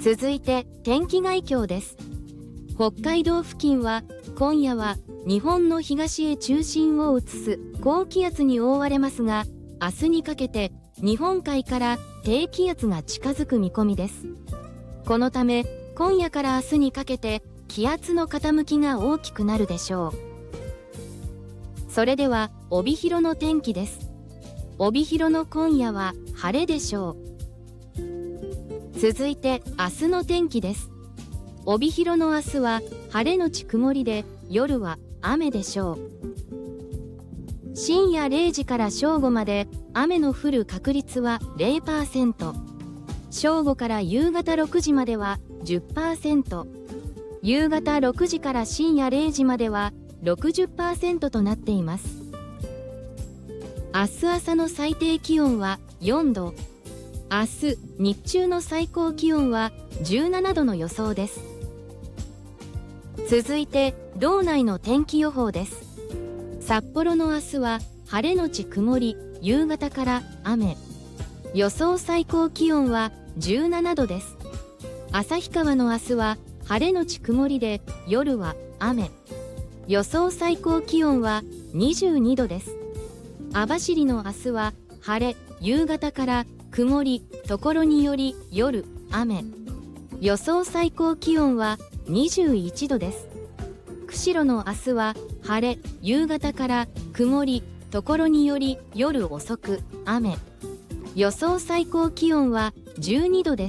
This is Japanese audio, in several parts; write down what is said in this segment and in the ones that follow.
続いて天気概況です。北海道付近は今夜は日本の東へ中心を移す高気圧に覆われますが、明日にかけて日本海から低気圧が近づく見込みです。このため今夜から明日にかけて気圧の傾きが大きくなるでしょう。それでは帯広の天気です。帯広の今夜は晴れでしょう。続いて明日の天気です。帯広の明日は晴れのち曇りで、夜は雨でしょう。深夜0時から正午まで雨の降る確率は 0%、 正午から夕方6時までは 10%、 夕方6時から深夜0時までは 60% となっています。明日朝の最低気温は4度、明日日中の最高気温は17度の予想です。続いて道内の天気予報です。札幌の明日は晴れのち曇り、夕方から雨。予想最高気温は17度です。旭川の明日は晴れのち曇りで、夜は雨。予想最高気温は22度です。網走の明日は晴れ、夕方から曇り、ところにより夜雨。予想最高気温は21度です。釧路の明日は晴れ、夕方から曇り、ところにより夜遅く雨。予想最高気温は12度です。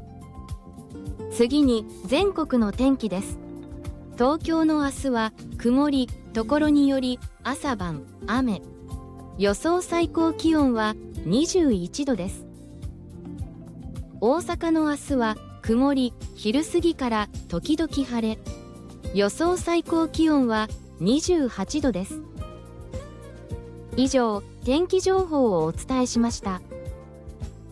次に全国の天気です。東京の明日は曇り、ところにより朝晩雨。予想最高気温は21度です。大阪の明日は曇り、昼過ぎから時々晴れ。予想最高気温は28度です。以上、天気情報をお伝えしました。